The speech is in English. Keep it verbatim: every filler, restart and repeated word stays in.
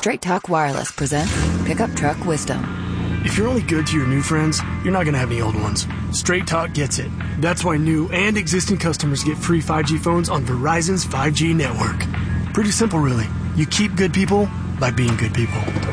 Straight Talk Wireless presents Pickup Truck Wisdom. If you're only good to your new friends, you're not going to have any old ones. Straight Talk gets it. That's why new and existing customers get free five G phones on Verizon's five G network. Pretty simple, really. You keep good people by being good people.